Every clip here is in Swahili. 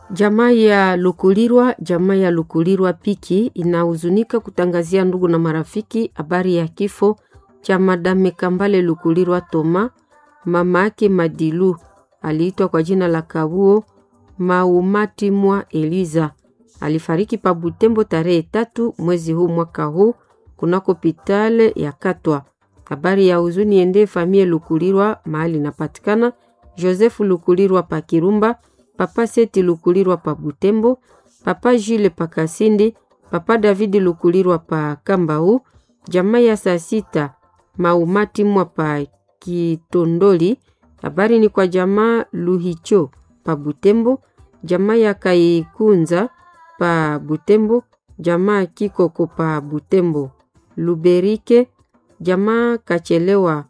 Jamaa ya Lukulirwa Piki inahuzunika kutangazia ndugu na marafiki habari ya kifo cha Madame Kambale Lukulirwa Toma. Mama yake Madilu aliitwa kwa jina la Kabuo Maumati mwa Eliza. Alifariki pa Butembo tarehe 3 mwezi huu mwaka huu kunako hospitali ya Katwa. Habari ya huzuni ende familia Lukulirwa mahali napatikana. Joseph Lukulirwa pa Kirumba, Papa Seti Lukulirwa pa Butembo, Papa Jile pa Kasindi, Papa David Lukulirwa pa Kambau, jamaa ya saa 6 Maumati mwa pa Kitondoli. Habari ni kwa jamaa Luhicho pa Butembo, jamaa ya Kaikunza pa Butembo, jamaa Kikoko pa Butembo, Luberike, jamaa Kachelewa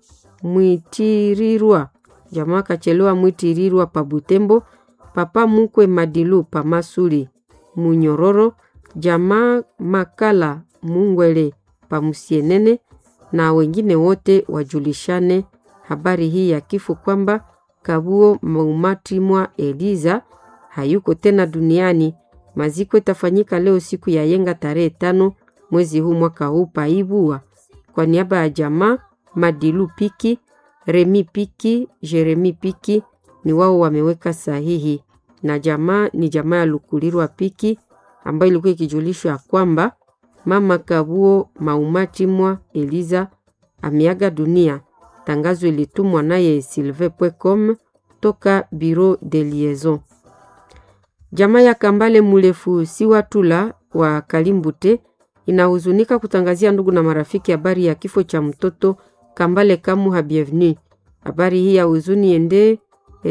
Mwitirirwa pa Butembo, Papa Mukwe Madilu pa Masuri Munyororo, jamaa Makala Mungwele pa Musienene, na wengine wote wajulishane habari hii ya kifo kwamba Kabuo Maumati mwa Eliza hayuko tena duniani. Maziko itafanyika leo siku ya yenga tarehe 5 mwezi huu mwaka huu paibua. Kwa niaba ya jamaa Madilu Piki, Remi Piki, Jeremi Piki ni wao wameweka sahihi, na jamaa ni jamaa ya Lukulirwa Piki ambayo ilikuwa ikijulishwa kwamba mama Kabuo Maumati mwa Eliza ameaga dunia. Tangazo ilitumwa naye Sylvain.com toka Bureau de Liaison. Jamaa ya Kambale Mulefu Siwatula wa Kalimbute inahuzunika kutangazia ndugu na marafiki habari ya kifo cha mtoto Kambale Kamuha Bienvenue. Habari hii ya huzuni ende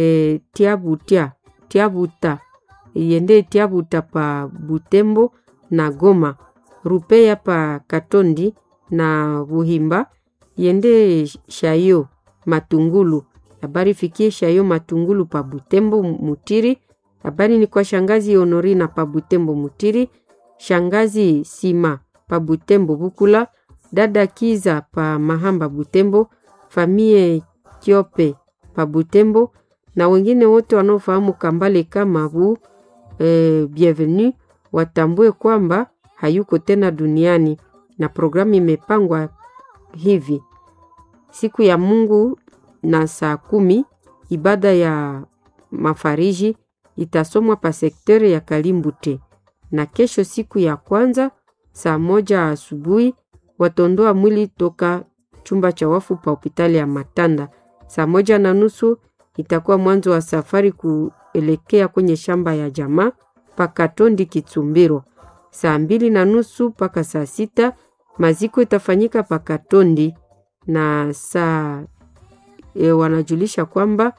Tiabuta pa Butembo na Goma, Rupeya pa Katondi na Buhimba, yende Shayo Matungulu. Habari fikie Shayo Matungulu pa Butembo Mutiri. Habari ni kwa shangazi Honorina pa Butembo Mutiri, shangazi Sima pa Butembo Bukula, dada Kiza pa Mahamba Butembo, famie Kiope pa Butembo, na wengine wote wanaofahamu Kambale kama Bienvenue watambue kwamba hayuko tena duniani. Na programu imepangwa hivi: siku ya Mungu na saa 10 ibada ya mafariji itasomwa pa sekteri ya Kalimbute, na kesho siku ya kwanza saa 1 asubuhi watondoa mwili toka chumba cha wafu pa hospitali ya Matanda. Saa 1:30 itakuwa mwanzo wa safari kuelekea kwenye shamba ya jamaa pa Katondi Kitsumbiro. Saa 2:30 mpaka saa 6 maziko itafanyika pa Katondi, na wanajulisha kwamba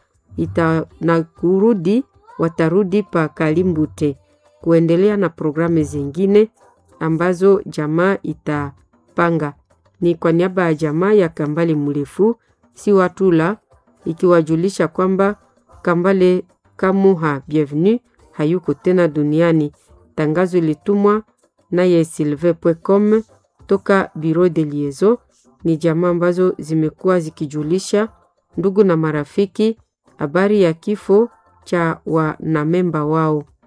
watarudi pa Kalimbute kuendelea na programu zingine ambazo jamaa itapanga. Ni kwa niaba ya jamaa ya Kambale Mulefu Siwatula ikiwajulisha kwamba Kambale Kamuha Bienvenue hayuko tena duniani. Tangazo ilitumwa naye Sylvain.com toka Bureau de Liaison. Ni jamaa ambazo zimekuwa zikijulisha ndugu na marafiki habari ya kifo cha wanamemba wao.